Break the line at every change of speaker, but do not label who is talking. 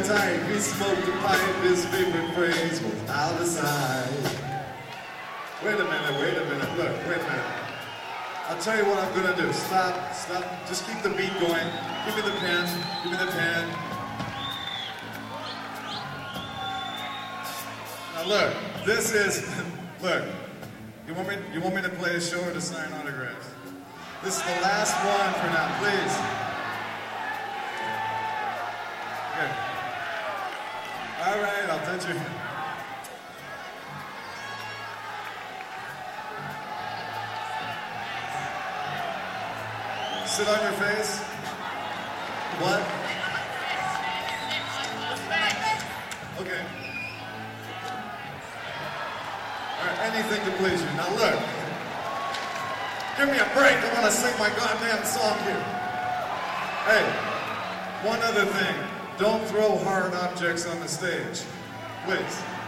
tight. We smoked a pipe, his favorite phrase was out of sight. Wait a minute, look, wait a minute. I'll tell you what I'm gonna do. Stop, just keep the beat going. Give me the pen. Now look, this is, look, you want me to play a show or to sign autographs? This is the last one for now, please. Okay. All right, I'll touch your hand. Sit on your face. What? Okay. All right, anything to please you. Now look. Give me a break. I want to sing my goddamn song here. Hey, one other thing. Don't throw hard objects on the stage. Please.